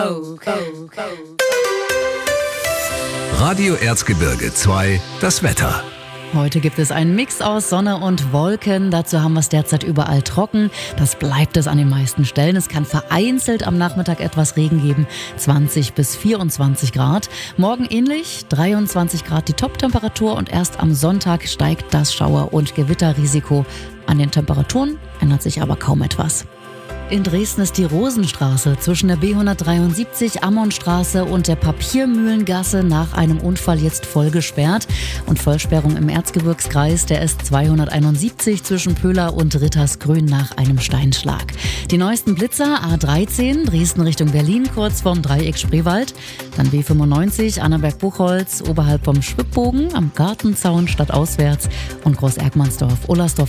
Radio Erzgebirge 2, das Wetter. Heute gibt es einen Mix aus Sonne und Wolken. Dazu haben wir es derzeit überall trocken. Das bleibt es an den meisten Stellen. Es kann vereinzelt am Nachmittag etwas Regen geben. 20 bis 24 Grad. Morgen ähnlich. 23 Grad die Top-Temperatur. Und erst am Sonntag steigt das Schauer- und Gewitterrisiko. An den Temperaturen ändert sich aber kaum etwas. In Dresden ist die Rosenstraße zwischen der B173 Ammonstraße und der Papiermühlengasse nach einem Unfall jetzt voll gesperrt. Und Vollsperrung im Erzgebirgskreis der S271 zwischen Pöhler und Rittersgrün nach einem Steinschlag. Die neuesten Blitzer A13 Dresden Richtung Berlin kurz vorm Dreieck Spreewald. Dann B95 Annaberg-Buchholz oberhalb vom Schwibbogen am Gartenzaun stadtauswärts und Groß-Erkmannsdorf-Ullersdorf